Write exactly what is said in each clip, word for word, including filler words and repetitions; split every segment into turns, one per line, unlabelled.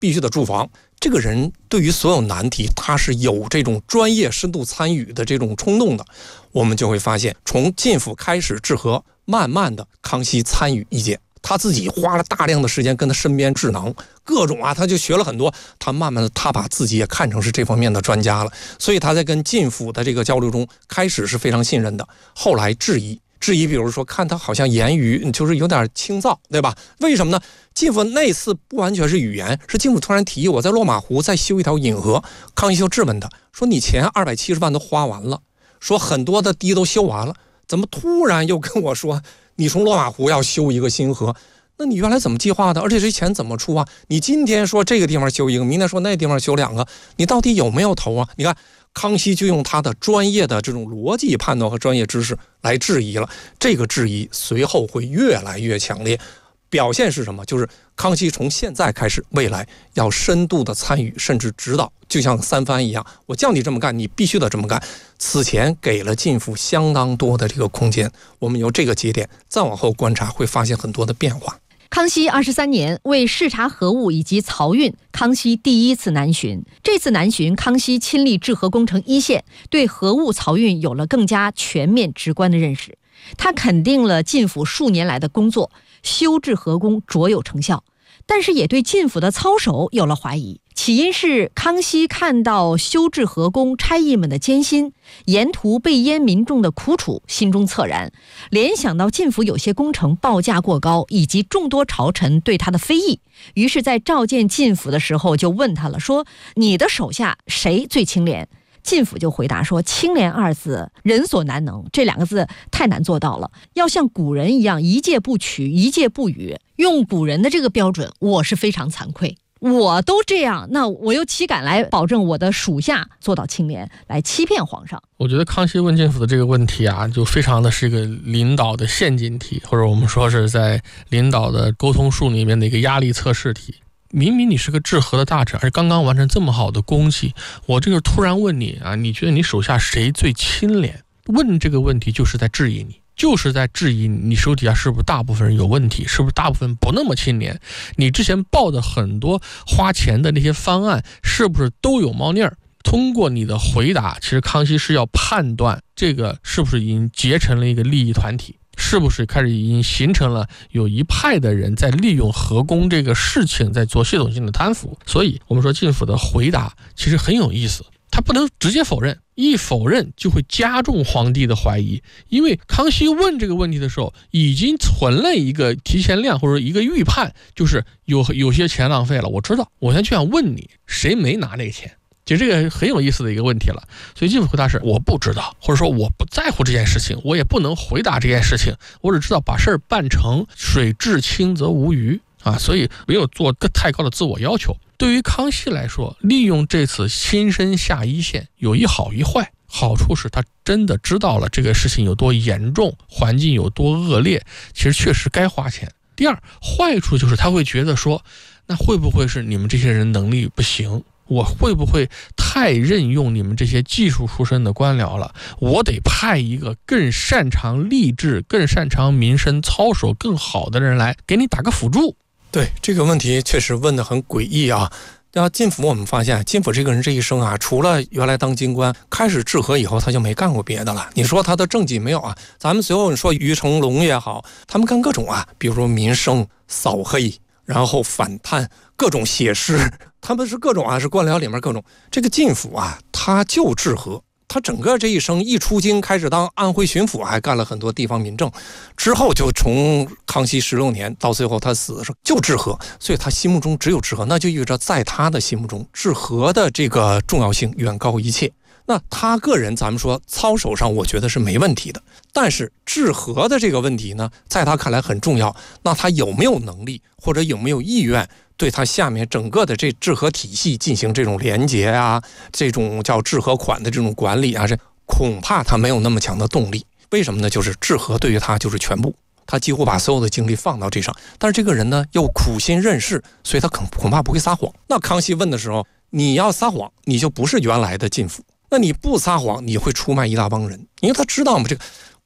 必须得住房。这个人对于所有难题，他是有这种专业深度参与的这种冲动的。我们就会发现，从晋府开始治和，慢慢的康熙参与意见，他自己花了大量的时间跟他身边智囊各种啊，他就学了很多。他慢慢的，他把自己也看成是这方面的专家了，所以他在跟晋府的这个交流中，开始是非常信任的，后来质疑。质疑，比如说看他好像言语就是有点轻躁，对吧？为什么呢？晋府那次不完全是语言，是晋府突然提议我在落马湖再修一条引河，康熙就质问他说：“你钱二百七十万都花完了，说很多的堤都修完了，怎么突然又跟我说你从落马湖要修一个新河？那你原来怎么计划的？而且这钱怎么出啊？你今天说这个地方修一个，明天说那地方修两个，你到底有没有头啊？你看。”康熙就用他的专业的这种逻辑判断和专业知识来质疑了，这个质疑随后会越来越强烈。表现是什么？就是康熙从现在开始，未来要深度的参与甚至指导，就像三藩一样，我叫你这么干，你必须得这么干。此前给了晋府相当多的这个空间，我们由这个节点再往后观察，会发现很多的变化。
康熙二十三年，为视察河务以及漕运，康熙第一次南巡。这次南巡，康熙亲历治河工程一线，对河务漕运有了更加全面直观的认识。他肯定了晋府数年来的工作，修治河工卓有成效，但是也对晋府的操守有了怀疑。起因是康熙看到修治河工差役们的艰辛，沿途被淹民众的苦楚，心中恻然，联想到晋府有些工程报价过高，以及众多朝臣对他的非议，于是在召见晋府的时候就问他了，说你的手下谁最清廉？晋府就回答说，清廉二字人所难能，这两个字太难做到了，要像古人一样一介不取一介不语，用古人的这个标准，我是非常惭愧。我都这样，那我又岂敢来保证我的属下做到清廉，来欺骗皇上？
我觉得康熙问晋府的这个问题啊，就非常的是一个领导的陷阱题，或者我们说是在领导的沟通术里面的一个压力测试题。明明你是个治河的大臣，而刚刚完成这么好的功绩，我这个突然问你啊，你觉得你手下谁最清廉？问这个问题就是在质疑你，就是在质疑你手底下是不是大部分人有问题，是不是大部分不那么清廉？你之前报的很多花钱的那些方案，是不是都有猫腻儿？通过你的回答，其实康熙是要判断这个是不是已经结成了一个利益团体，是不是开始已经形成了有一派的人在利用河工这个事情在做系统性的贪腐。所以我们说晋府的回答其实很有意思，他不能直接否认，一否认就会加重皇帝的怀疑。因为康熙问这个问题的时候，已经存了一个提前量或者一个预判，就是有有些钱浪费了，我知道，我现在就想问你，谁没拿那个钱？其实这个很有意思的一个问题了。所以晋府回答是我不知道，或者说我不在乎这件事情，我也不能回答这件事情，我只知道把事儿办成，水至清则无鱼啊，所以没有做太高的自我要求。对于康熙来说，利用这次亲身下一线有一好一坏。好处是他真的知道了这个事情有多严重，环境有多恶劣，其实确实该花钱。第二，坏处就是他会觉得说，那会不会是你们这些人能力不行，我会不会太任用你们这些技术出身的官僚了？我得派一个更擅长吏治、更擅长民生操守更好的人来给你打个辅助。
对，这个问题确实问得很诡异啊。那晋府我们发现，晋府这个人这一生啊，除了原来当京官，开始治河以后，他就没干过别的了。你说他的政绩没有啊？咱们随后你说于成龙也好，他们干各种啊，比如说民生、扫黑，然后反贪，各种写诗，他们是各种啊，是官僚里面各种。这个晋府啊，他就治河。他整个这一生一出京开始当安徽巡抚，还干了很多地方民政，之后就从康熙十六年到最后他死的时候就治河，所以他心目中只有治河，那就意味着在他的心目中治河的这个重要性远高一切。那他个人咱们说操守上我觉得是没问题的，但是治河的这个问题呢，在他看来很重要，那他有没有能力或者有没有意愿对他下面整个的这治河体系进行这种连结啊，这种叫治河款的这种管理啊，这恐怕他没有那么强的动力。为什么呢？就是治河对于他就是全部，他几乎把所有的精力放到这上。但是这个人呢又苦心任事，所以他恐恐怕不会撒谎。那康熙问的时候，你要撒谎，你就不是原来的晋府；那你不撒谎，你会出卖一大帮人。因为他知道嘛，这个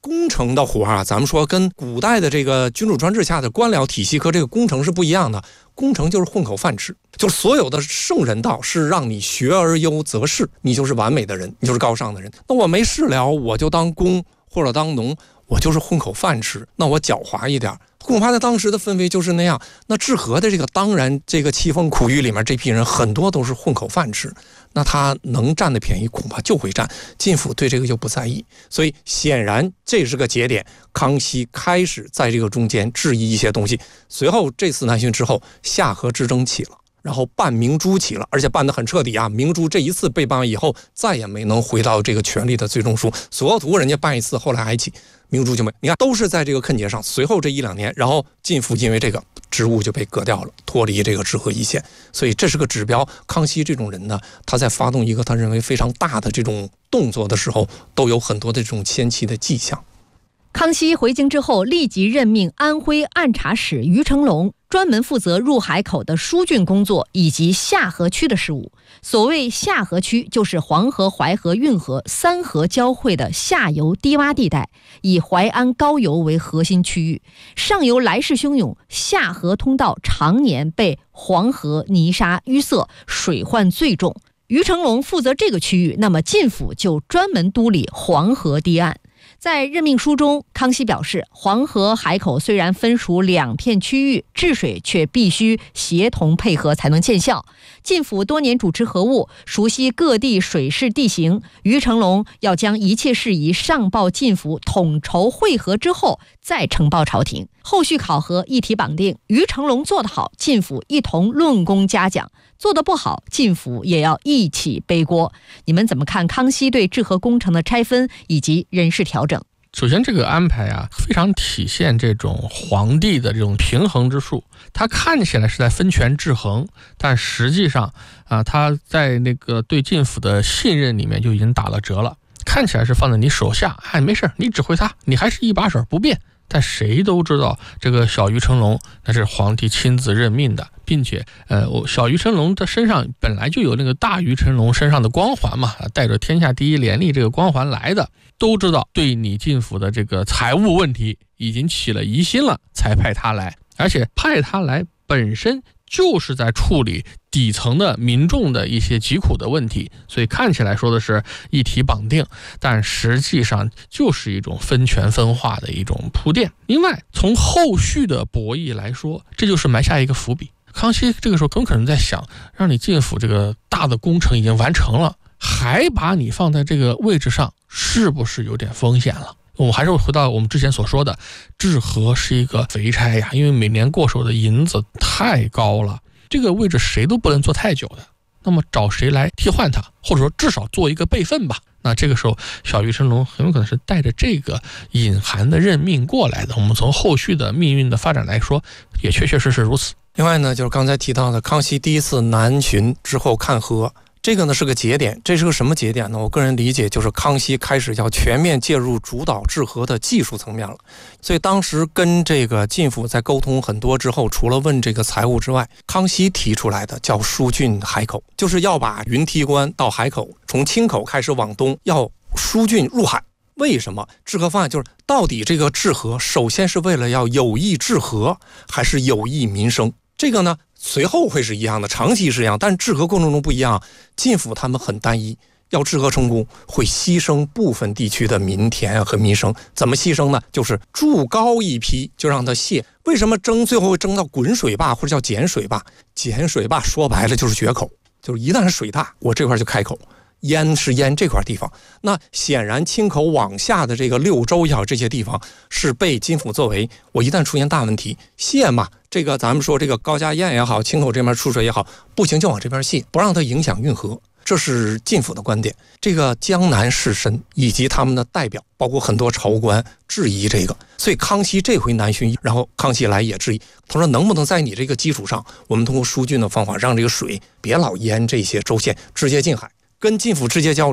工程的活啊，咱们说跟古代的这个君主专制下的官僚体系和这个工程是不一样的。工程就是混口饭吃，就是所有的圣人道是让你学而优则仕，你就是完美的人，你就是高尚的人。那我没事了，我就当工或者当农，我就是混口饭吃，那我狡猾一点。恐怕在当时的氛围就是那样。那治和的这个当然这个凄风苦雨里面，这批人很多都是混口饭吃，那他能占的便宜恐怕就会占。晋府对这个就不在意，所以显然这是个节点。康熙开始在这个中间质疑一些东西。随后这次南巡之后，夏河之争起了，然后办明珠起了，而且办得很彻底啊！明珠这一次被办完以后，再也没能回到这个权力的最终书。索额图人家办一次，后来还起，明珠就没。你看，都是在这个坑节上。随后这一两年，然后晋府因为这个职务就被革掉了，脱离这个治和一线。所以这是个指标。康熙这种人呢，他在发动一个他认为非常大的这种动作的时候，都有很多的这种先期的迹象。
康熙回京之后，立即任命安徽按察使于成龙专门负责入海口的疏浚工作以及下河区的事务。所谓下河区，就是黄河、淮河、运河三河交汇的下游低洼地带，以淮安高邮为核心区域。上游来势汹涌，下河通道常年被黄河泥沙淤塞，水患最重。于成龙负责这个区域，那么晋府就专门督理黄河堤岸。在任命书中，康熙表示，黄河海口虽然分属两片区域，治水却必须协同配合才能见效。晋府多年主持河务，熟悉各地水势地形，于成龙要将一切事宜上报晋府，统筹会合之后再呈报朝廷。后续考核一体绑定，于成龙做得好，晋府一同论功嘉奖；做得不好，晋府也要一起背锅。你们怎么看康熙对治和工程的拆分以及人事调整？
首先，这个安排啊，非常体现这种皇帝的这种平衡之术。他看起来是在分权制衡，但实际上啊，他在那个对晋府的信任里面就已经打了折了。看起来是放在你手下，哎，没事，你指挥他，你还是一把手不变。但谁都知道，这个小于成龙那是皇帝亲自任命的，并且，呃，小于成龙的身上本来就有那个大于成龙身上的光环嘛，带着天下第一廉吏这个光环来的，都知道对你晋府的这个财务问题已经起了疑心了，才派他来，而且派他来本身就是在处理底层的民众的一些疾苦的问题，所以看起来说的是一体绑定，但实际上就是一种分权分化的一种铺垫。另外，从后续的博弈来说，这就是埋下一个伏笔。康熙这个时候很可能在想，让你晋府这个大的工程已经完成了，还把你放在这个位置上，是不是有点风险了？我还是回到我们之前所说的，治和是一个肥差呀，因为每年过手的银子太高了，这个位置谁都不能做太久的。那么找谁来替换他，或者说至少做一个备份吧。那这个时候，小于成龙很有可能是带着这个隐含的任命过来的。我们从后续的命运的发展来说，也确确实实如此。
另外呢，就是刚才提到的康熙第一次南巡之后看和。这个呢是个节点，这是个什么节点呢？我个人理解就是康熙开始要全面介入主导治和的技术层面了。所以当时跟这个晋府在沟通很多之后，除了问这个财务之外，康熙提出来的叫疏浚海口，就是要把云梯关到海口，从清口开始往东，要疏浚入海。为什么治和方案就是到底这个治和首先是为了要有益治和，还是有益民生？这个呢随后会是一样的，长期是一样，但是治和过程中不一样。晋府他们很单一，要治和成功会牺牲部分地区的民田和民生。怎么牺牲呢？就是筑高一批就让它泄。为什么争最后会争到滚水坝或者叫碱水坝？碱水坝说白了就是决口，就是一旦水大，我这块就开口。淹是淹这块地方，那显然清口往下的这个六州也好，这些地方是被晋府作为我一旦出现大问题泄嘛，这个咱们说这个高家堰也好，清口这边出水也好，不行就往这边泄，不让它影响运河，这是晋府的观点。这个江南士绅以及他们的代表，包括很多朝官质疑这个，所以康熙这回南巡，然后康熙来也质疑，他说能不能在你这个基础上，我们通过疏浚的方法，让这个水别老淹这些州县，直接进海。跟晋府直接交流，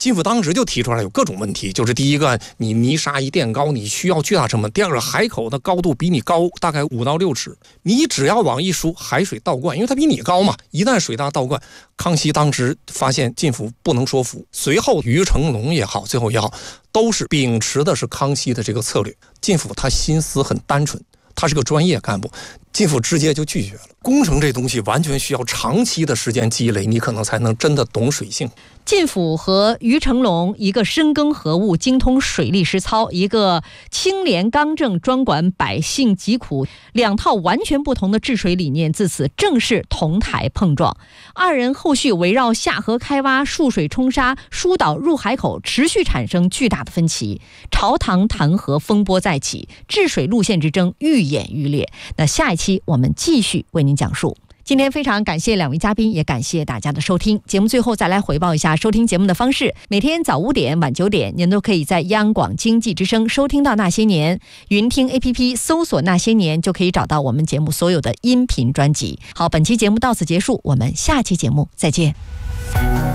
金府当时就提出来有各种问题，就是第一个，你泥沙一垫高，你需要巨大成本；第二个，海口的高度比你高大概五到六尺，你只要往一输，海水倒灌，因为它比你高嘛，一旦水大倒灌，康熙当时发现晋府不能说服，随后于成龙也好，最后也好，都是秉持的是康熙的这个策略。晋府他心思很单纯，他是个专业干部，晋府直接就拒绝了。工程这东西完全需要长期的时间积累，你可能才能真的懂水性。
晋府和于成龙，一个深耕河务、精通水利实操，一个清廉刚正、专管百姓疾苦，两套完全不同的治水理念自此正式同台碰撞。二人后续围绕下河开挖、蓄水冲沙、疏导入海口，持续产生巨大的分歧。朝堂弹劾风波再起，治水路线之争愈演愈烈。那下一期我们继续为您讲述。今天非常感谢两位嘉宾，也感谢大家的收听。节目最后再来回报一下收听节目的方式：每天早五点、晚九点，您都可以在央广经济之声收听到《那些年》，云听 A P P 搜索《那些年》就可以找到我们节目所有的音频专辑。好，本期节目到此结束，我们下期节目再见。